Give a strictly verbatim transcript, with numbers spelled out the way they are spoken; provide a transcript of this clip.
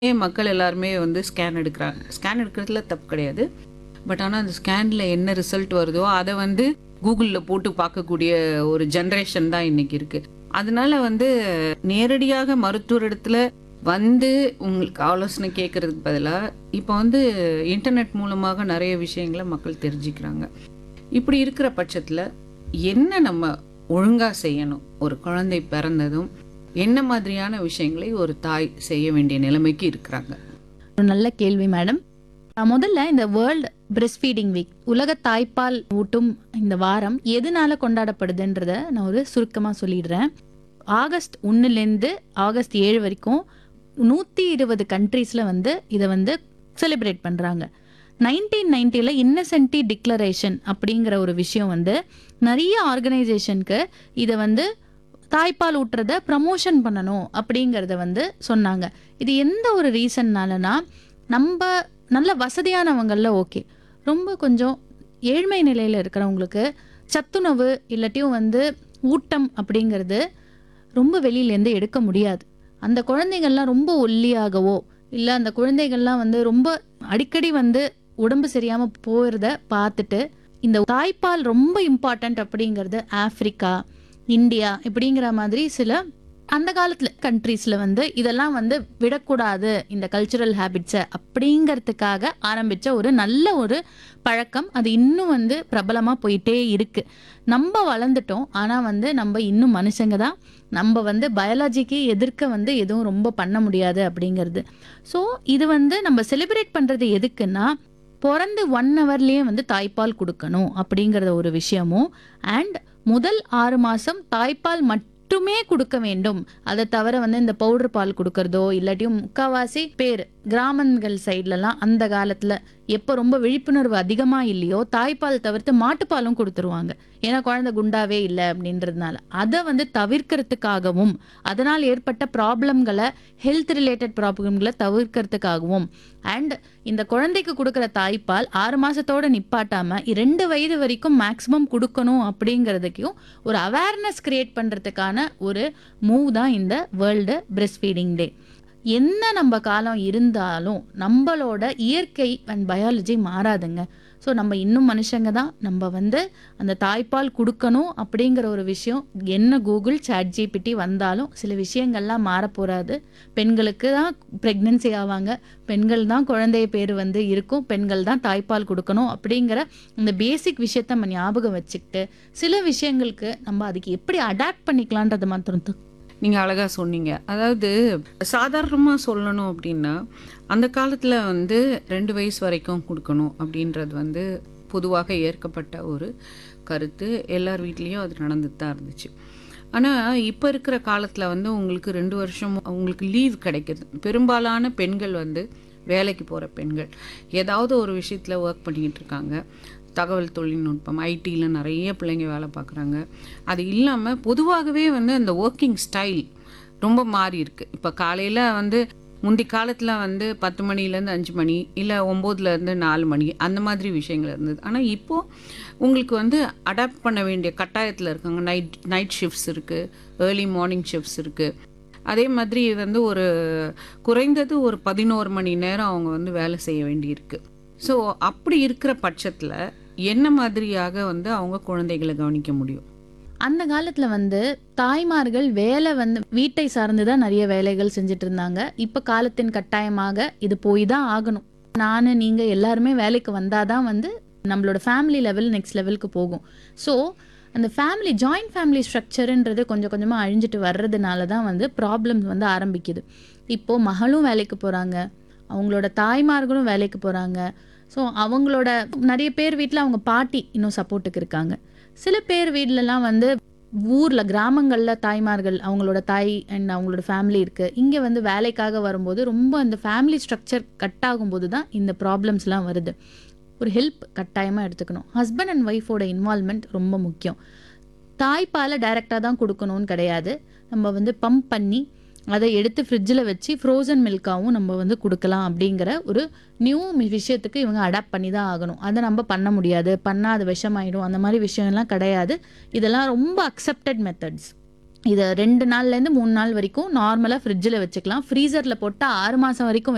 மக்கள் எல்லாருமே வந்து ஸ்கேன் எடுக்கிறாங்க. ஸ்கேன் எடுக்கிறதுல தப்பு கிடையாது. பட் ஆனா அந்த ஸ்கேன்ல என்ன ரிசல்ட் வருதோ அத வந்து கூகுள்ல போட்டு பார்க்கக்கூடிய ஒரு ஜெனரேஷன் தான் இன்னைக்கு இருக்கு. அதனால வந்து நேரடியாக மருத்துவரிடத்துல வந்து உங்களுக்கு ஆலோசனை கேட்கறதுக்கு பதிலா, இப்போ வந்து இன்டர்நெட் மூலமாக நெறைய விஷயங்கள மக்கள் தெரிஞ்சுக்கிறாங்க. இப்படி இருக்கிற பட்சத்துல என்ன நம்ம ஒழுங்கா செய்யணும்? ஒரு குழந்தை பிறந்ததும் என்ன மாதிரியான விஷயங்களை ஒரு தாய் செய்ய வேண்டிய நிலைமைக்கு இருக்கிறாங்க? ஒரு நல்ல கேள்வி மேடம். அஹ் முதல்ல இந்த வேர்ல்ட் பிரெஸ்ட் ஃபீடிங் வீக், உலக தாய்ப்பால் ஊட்டும் இந்த வாரம் எதனால கொண்டாடப்படுதுன்றத நான் ஒரு சுருக்கமாக சொல்லிடுறேன். ஆகஸ்ட் ஒன்றுலேருந்து ஆகஸ்ட் ஏழு வரைக்கும் நூற்றி இருபது கண்ட்ரீஸில் வந்து இதை வந்து செலிப்ரேட் பண்ணுறாங்க. நைன்டீன் நைன்ட்டியில் இன்னசென்டி டிக்ளரேஷன் அப்படிங்கிற ஒரு விஷயம் வந்து நிறைய ஆர்கனைசேஷனுக்கு இதை வந்து தாய்ப்பால் ஊட்டுறத ப்ரமோஷன் பண்ணணும் அப்படிங்கிறத வந்து சொன்னாங்க. இது எந்த ஒரு ரீசன்னாலனா, நம்ம நல்ல வசதியானவங்களில் ஓகே, ரொம்ப கொஞ்சம் ஏழ்மை நிலையில் இருக்கிறவங்களுக்கு சத்துணவு இல்லாட்டியும் வந்து ஊட்டம் அப்படிங்கிறது ரொம்ப வெளியிலேருந்து எடுக்க முடியாது. அந்த குழந்தைகள்லாம் ரொம்ப ஒல்லியாகவோ இல்லை அந்த குழந்தைகள்லாம் வந்து ரொம்ப அடிக்கடி வந்து உடம்பு சரியாமல் போகிறத பார்த்துட்டு இந்த தாய்ப்பால் ரொம்ப இம்பார்ட்டண்ட் அப்படிங்கிறது ஆப்பிரிக்கா, இந்தியா இப்படிங்கிற மாதிரி சில அந்த காலத்தில் கண்ட்ரீஸில் வந்து இதெல்லாம் வந்து விடக்கூடாது இந்த கல்ச்சுரல் ஹேபிட்ஸை அப்படிங்கிறதுக்காக ஆரம்பித்த ஒரு நல்ல ஒரு பழக்கம். அது இன்னும் வந்து பிரபலமாக போயிட்டே இருக்கு. நம்ம வளர்ந்துட்டோம், ஆனால் வந்து நம்ம இன்னும் மனுஷங்க தான். நம்ம வந்து பயாலஜிக்கு எதிர்க்க வந்து எதுவும் ரொம்ப பண்ண முடியாது அப்படிங்கிறது. ஸோ இது வந்து நம்ம செலிப்ரேட் பண்ணுறது எதுக்குன்னா, பிறந்து ஒன் ஹவர்லேயே வந்து தாய்ப்பால் கொடுக்கணும் அப்படிங்கிறத ஒரு விஷயமும், அண்ட் முதல் ஆறு மாதம் தாய்ப்பால் மட்டுமே கொடுக்க வேண்டும். அதை தவிர வந்து இந்த பவுடர் பால் கொடுக்கறதோ இல்லாட்டியும் முக்கால்வாசி பேர் கிராமங்கள் சைட்லலாம் அந்த காலத்தில் எப்போ ரொம்ப விழிப்புணர்வு அதிகமாக இல்லையோ தாய்ப்பால் தவிர்த்து மாட்டுப்பாலும் கொடுத்துருவாங்க. ஏன்னா குழந்தை குண்டாவே இல்லை அப்படின்றதுனால அதை வந்து தவிர்க்கிறதுக்காகவும் அதனால் ஏற்பட்ட ப்ராப்ளம்களை, ஹெல்த் ரிலேட்டட் ப்ராப்ளம்களை தவிர்க்கிறதுக்காகவும், அண்ட் இந்த குழந்தைக்கு கொடுக்குற தாய்ப்பால் ஆறு மாசத்தோட நிப்பாட்டாம ரெண்டு வயது வரைக்கும் மேக்சிமம் கொடுக்கணும் அப்படிங்கிறதுக்கும் ஒரு அவேர்னஸ் கிரியேட் பண்றதுக்கான ஒரு மூவ் தான் இந்த வேர்ல்டு பிரெஸ்ட் ஃபீடிங் டே. என்ன நம்ம காலம் இருந்தாலும் நம்மளோட இயற்கை அண்ட் பயாலஜி மாறாதுங்க. ஸோ நம்ம இன்னும் மனுஷங்க தான். நம்ம வந்து அந்த தாய்ப்பால் கொடுக்கணும் அப்படிங்கிற ஒரு விஷயம் என்ன கூகுள் சாட் ஜிபிடி வந்தாலும் சில விஷயங்கள்லாம் மாறப்போறாது. பெண்களுக்கு தான் ப்ரெக்னென்சி ஆவாங்க, பெண்கள் தான் குழந்தைய பேர் வந்து இருக்கும், பெண்கள் தான் தாய்ப்பால் கொடுக்கணும் அப்படிங்கிற இந்த பேசிக் விஷயத்த நம்ம ஞாபகம் வச்சுக்கிட்டு சில விஷயங்களுக்கு நம்ம அதுக்கு எப்படி அடாப்ட் பண்ணிக்கலான்றது மாத்திரம் தான். நீங்க அழகா சொன்னீங்க. அதாவது சாதாரணமா சொல்லணும் அப்படின்னா, அந்த காலத்துல வந்து ரெண்டு வயசு வரைக்கும் கொடுக்கணும் அப்படின்றது வந்து பொதுவாக ஏற்கப்பட்ட ஒரு கருத்து. எல்லார் வீட்லேயும் அது நடந்துட்டு தான் இருந்துச்சு. ஆனால் இப்போ இருக்கிற காலத்தில் வந்து உங்களுக்கு ரெண்டு வருஷம் உங்களுக்கு லீவ் கிடைக்கிது. பெரும்பாலான பெண்கள் வந்து வேலைக்கு போகிற பெண்கள் ஏதாவது ஒரு விஷயத்தில் ஒர்க் பண்ணிக்கிட்டு இருக்காங்க. தகவல் தொழில்நுட்பம், ஐடியில் நிறைய பிள்ளைங்க வேலை பார்க்குறாங்க. அது இல்லாமல் பொதுவாகவே வந்து அந்த ஒர்க்கிங் ஸ்டைல் ரொம்ப மாறி இருக்கு. இப்போ காலையில் வந்து முந்தி காலத்தில் வந்து பத்து மணிலேருந்து அஞ்சு மணி இல்லை ஒம்போதுலேருந்து நாலு மணி அந்த மாதிரி விஷயங்கள் இருந்தது. ஆனால் இப்போது உங்களுக்கு வந்து அடாப்ட் பண்ண வேண்டிய கட்டாயத்தில் இருக்காங்க. நைட் நைட் ஷிஃப்ட்ஸ் இருக்குது, ஏர்லி மார்னிங் ஷிஃப்ட்ஸ் இருக்குது. அதே மாதிரி வந்து ஒரு குறைந்தது ஒரு பதினோரு மணி நேரம் அவங்க வந்து வேலை செய்ய வேண்டியிருக்கு. ஸோ அப்படி இருக்கிற பட்சத்தில் என்ன மாதிரியாக வந்து அவங்க குழந்தைகளை கவனிக்க முடியும்? அந்த காலத்துல வந்து தாய்மார்கள் வேலை வந்து வீட்டை சார்ந்து தான் நிறைய வேலைகள் செஞ்சுட்டு இருந்தாங்க. இப்ப காலத்தின் கட்டாயமாக இது போய் தான் ஆகணும். நானு நீங்க எல்லாருமே வேலைக்கு வந்தாதான் வந்து நம்மளோட ஃபேமிலி லெவல் நெக்ஸ்ட் லெவலுக்கு போகும். ஸோ அந்த ஃபேமிலி ஜாயிண்ட் ஃபேமிலி ஸ்ட்ரக்சருன்றது கொஞ்சம் கொஞ்சமாக அழிஞ்சிட்டு வர்றதுனால தான் வந்து ப்ராப்ளம்ஸ் வந்து ஆரம்பிக்குது. இப்போது மகளும் வேலைக்கு போகிறாங்க, அவங்களோட தாய்மார்களும் வேலைக்கு போகிறாங்க. ஸோ அவங்களோட நிறைய பேர் வீட்டில் அவங்க பாட்டி இன்னும் சப்போர்ட்டுக்கு இருக்காங்க. சில பேர் வீட்டிலலாம் வந்து ஊரில் கிராமங்களில் தாய்மார்கள் அவங்களோட தாய் அண்ட் அவங்களோட ஃபேமிலி இருக்குது. இங்கே வந்து வேலைக்காக வரும்போது ரொம்ப அந்த ஃபேமிலி ஸ்ட்ரக்சர் கட் ஆகும்போது தான் இந்த ப்ராப்ளம்ஸ்லாம் வருது. ஒரு ஹெல்ப் கட்டாயமாக எடுத்துக்கணும். ஹஸ்பண்ட் அண்ட் ஒய்ஃபோட இன்வால்மெண்ட் ரொம்ப முக்கியம். தாய்ப்பாலை டைரெக்டாக தான் கொடுக்கணும்னு கிடையாது. நம்ம வந்து பம்ப் பண்ணி அதை எடுத்து ஃப்ரிட்ஜில் வச்சு ஃப்ரோசன் மில்காவும் நம்ம வந்து கொடுக்கலாம் அப்படிங்கிற ஒரு நியூ விஷயத்துக்கு இவங்க அடாப்ட் பண்ணி தான் ஆகணும். அதை நம்ம பண்ண முடியாது, பண்ணால் அது விஷமாயிடும், அந்த மாதிரி விஷயம்லாம் கிடையாது. இதெல்லாம் ரொம்ப அக்செப்டட் மெத்தட்ஸ். இதை ரெண்டு நாள்லேருந்து மூணு நாள் வரைக்கும் நார்மலாக ஃப்ரிட்ஜில் வச்சுக்கலாம். ஃப்ரீசரில் போட்டால் ஆறு மாதம் வரைக்கும்